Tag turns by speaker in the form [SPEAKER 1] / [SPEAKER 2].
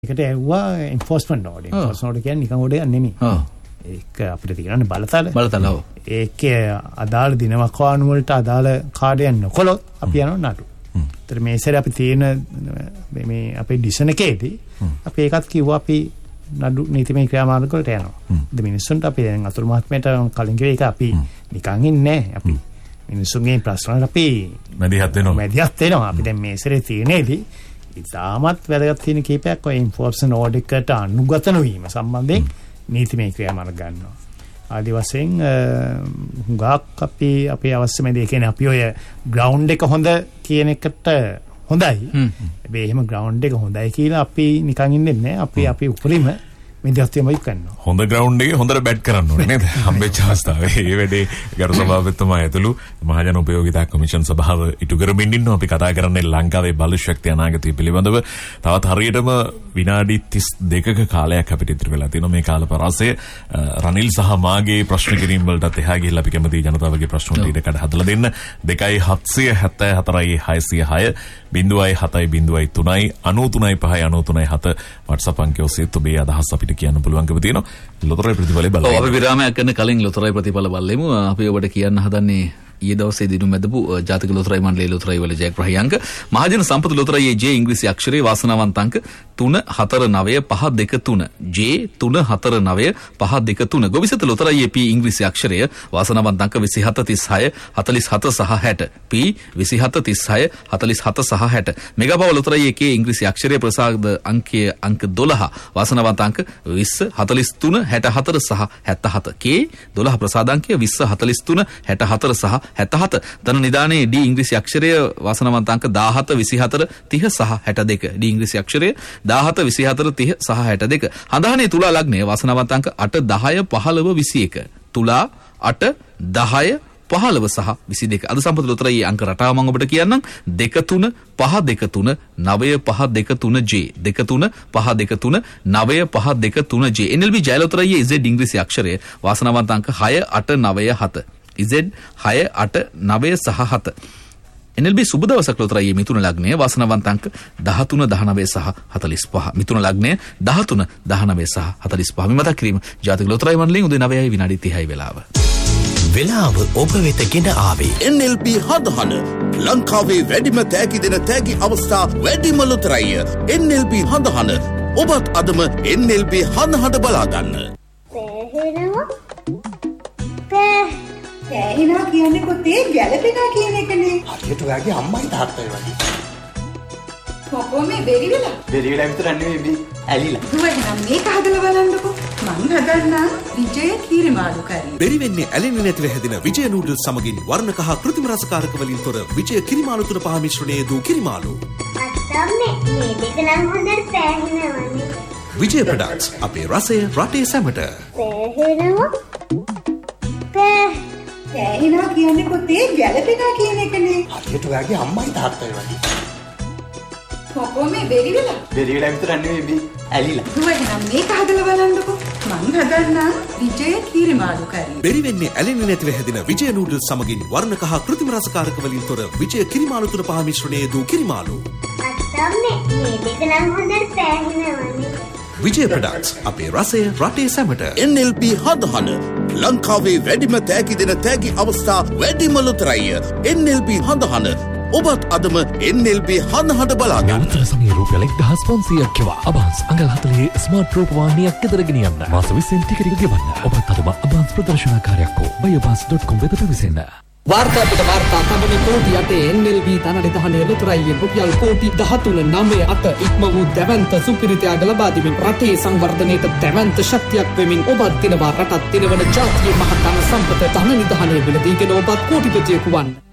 [SPEAKER 1] ඒකට ඇව්වා එන්ෆෝස්මන්ට් order. එන්ෆෝස්මන්ට් order කියන්නේ නිකන් ඕඩර් එකක් නෙමෙයි. ඒක අපිට තියෙනනේ බලතල. ඔව්. ඒකේ අදාළ දිනවකවානු වලට අදාළ කාර්යයන් නොකළොත් අපි යනවා නඩු. ඒතර මේ සැරේ අපි තියෙන මේ අපේ ඩිසිෂන් එකේදී අපි ඒකත් කිව්වා අපි නඩු නීතිමය ක්‍රියාමාර්ග වලට යනවා. මිනිස්සුන්ට අපි දැන් අතුරු මහත්මයාට කලින් කිව්ව එක අපි නිකන් ඉන්නේ නැහැ. අපි මිනිස්සුන්ගේ ප්‍රශ්න වලට අපි මැදිහත් වෙනවා. අපි දැන් මේ සැරේ තියෙනේදී ඉතාමත් වැදගත් තියෙන කීපයක් ඔය එන්ෆෝර්ස්මන්ට් ඕඩර් එකට අනුගත නොවීම සම්බන්ධයෙන් නීතිමය ක්‍රියාමාර්ග ගන්නවා. ආදි වශයෙන් හුඟක් අපි අවශ්‍ය මේ දේ කියන්නේ අපි ඔය ග්‍රවුන්ඩ් එක හොඳ කියන එකට හොඳයි. හැබැයි එහෙම ග්‍රවුන්ඩ් එක හොඳයි කියලා අපි නිකන් ඉන්නේ නැහැ. අපි උපරිම මේ දස්තියමයි කරනවා.
[SPEAKER 2] හොඳ ග්‍රවුන්ඩ් එකේ හොඳට බැට් කරන්න ඕනේ නේද? හම්බෙච්ච අවස්ථාවේ. මේ වැඩේ ගරු සභාපතිතුමා ඇතුළු මහජන උපයෝගිතා කොමිෂන් සභාව ඉටු කරමින් ඉන්නවා. අපි කතා කරන්නේ ලංකාවේ බලු ශක්තිය අනාගතය පිළිබඳව. තවත් හරියටම විනාඩි 32ක කාලයක් අපිට ඉතිරි වෙලා තියෙනවා. මේ කාල පරාසය රනිල් සහ මාගේ ප්‍රශ්න කිරීම වලටත් එහා ගිහිල්ලා අපි කැමති ජනතාවගේ ප්‍රශ්න වලට ඉඩ කඩ හදලා දෙන්න. 2774 0.703 93.5 WhatsApp අංකය ඔස්සේ ඔබේ අදහස් අපිට කියන්න පුළුවන්කම තියෙනවා. ලොතරැයි ප්‍රතිඵල බලමු. ඔව් අපි විරාමයක් කරන කලින් ලොතරැයි ප්‍රතිඵල බලමු. අපි ඔබට කියන්න හදන්නේ ඊයේ දවසේ දිනු මැදපු ජාතික ලොතරැයි මණ්ඩලයේ ලොතරැයි වල ජයග්‍රහී අංක මහජන සම්පත ලොතරැයියේ J ඉංග්‍රීසි අක්ෂරයේ වාසනාවන්ත අංක 349523 J 349523 ගොවිසත ලොතරැයියේ P ඉංග්‍රීසි අක්ෂරය වාසනාවන්ත අංක 2736 47 සහ 60 P 2736 47 සහ 60 මෙගාපව ලොතරැයියේ K ඉංග්‍රීසි අක්ෂරයේ ප්‍රසාද අංකය අංක 12 වාසනාවන්ත අංක 20 43 64 සහ 77 K 12 ප්‍රසාද අංකය 20 43 64 සහ 77 ධන නිදානයේ D ඉංග්‍රීසි අක්ෂරය වාසනාවන්ත අංක 17 24 30 සහ 62 D ඉංග්‍රීසි අක්ෂරය 17 24 30 සහ 62 හඳහනේ තුලා ලග්නයේ වාසනාවන්ත අංක 8 10 15 21 තුලා 8 10 15 සහ 22 අද සම්පත ලොතරැයියේ අංක රටාව මම ඔබට කියන්නම් 23 523 9523 J 23 523 9523 J NLB ජය ලොතරැයියේ Z ඉංග්‍රීසි අක්ෂරය වාසනාවන්ත අංක 6897 Z 6897 සහ 7 NLB සුබ දවසක් ලොතරැයියේ මිථුන ලග්නයේ වාසනාවන්ත අංක 13 19 සහ 45 මිථුන ලග්නයේ 13 19 සහ 45 මේ මතක් කිරීම ජාතික ලොතරැයි මණ්ඩලයෙන් උදේ 9යි විනාඩි 30යි වෙලාව
[SPEAKER 3] ඔබ වෙත ගෙන ආවේ
[SPEAKER 4] NLB හදහන ලංකාවේ වැඩිම තෑගි දෙන තෑගි අවස්ථා වැඩිම ලොතරැයිය NLB හදහන ඔබත් අදම NLB හදහන බලා ගන්න.
[SPEAKER 5] සෑහෙනවා කියන්නේ පොතේ ගැළපෙනවා කියන එකනේ.
[SPEAKER 6] හරියට ඔයාගේ අම්මයි තාත්තයි වගේ.
[SPEAKER 5] කොහොම මේ බෙරි වෙලා
[SPEAKER 6] විතර නෙවෙයි ඇලිලා.
[SPEAKER 5] දුවනම් මේක හදලා බලන්නකෝ. මං හදන්නා විජය කීරිමාළු කරි.
[SPEAKER 4] බෙරි වෙන්නේ ඇලෙන්නේ නැතිව හැදෙන විජය නූඩල්ස් සමගින් වර්ණ කහ කෘත්‍රිම රසකාරක වලින් තොර විජය කිරිමාළු තුන පහ මිශ්‍රණයේ දූ කිරිමාළු.
[SPEAKER 7] අත්තම්නේ මේ දෙක නම් හොඳට පෑහෙනවනේ.
[SPEAKER 4] විජය ප්‍රොඩක්ට්ස් අපේ රසය රටේ සැමට.
[SPEAKER 5] සෑහෙනවා කියන්නේ පොතේ ගැළපෙනවා කියන එකනේ.
[SPEAKER 6] හරියට ඔයාගේ අම්මයි තාත්තයි වගේ.
[SPEAKER 5] කොහොම මේ බෙරි වෙලා
[SPEAKER 6] විතර නෙවෙයි ඇලිලා.
[SPEAKER 5] දුවනම් මේක හදලා බලන්නකෝ. මං හදන්නා විජය කීරිමාළු කරි.
[SPEAKER 4] බෙරි වෙන්නේ ඇලෙන්නේ නැතිව හැදෙන විජය නූඩල්ස් සමගින් වර්ණ කහ කෘත්‍රිම රසකාරක වලින් තොර විජය කිරිමාළු තුන පහ මිශ්‍රණයේ දූ කිරිමාළු.
[SPEAKER 7] අත්තම්නේ මේ දෙක නම් හොඳට පෑහෙනවනේ.
[SPEAKER 4] විජය ප්‍රොඩක්ට්ස් අපේ රසය රටේ සැමට. NLB හදහන ලංකාවේ වැඩිම තෑගි දෙන තෑගි අවස්ථා වැඩිම ලොතරැයිය NLB හදහන ඔබත් අදම NLB හදහන බලා ගන්න.
[SPEAKER 3] උත්තර සමයේ රුපියල් 1500ක් කෙවා අබාන්ස් අඟල් 40 ස්මාර්ට් රූපවාහිනියක් ගෙදර ගෙනියන්න. මාස 20න් ටිකට් ගෙවන්න. ඔබත් අදම අබාන්ස් ප්‍රදර්ශනකාරයක් හෝ buyabans.com වෙත පැමිණෙන්න.
[SPEAKER 8] වාර්තාපිට වාර්තා තබන කෝටි 8 NLB ධනනිධානයේ ලොතරැයියේ රුපියල් කෝටි 13.98 ඉක්ම වූ දැවැන්ත සුපිරිතයාග ලබා දෙමින් රටේ සංවර්ධනයට දැවැන්ත ශක්තියක් වෙමින් ඔබත් දිනවා රටත් දිනවන ජාතියේ මහත් ධන සම්පත ධනනිධානයේ මිලදීගෙන ඔබත් කෝටිපතියෙකු වන්න.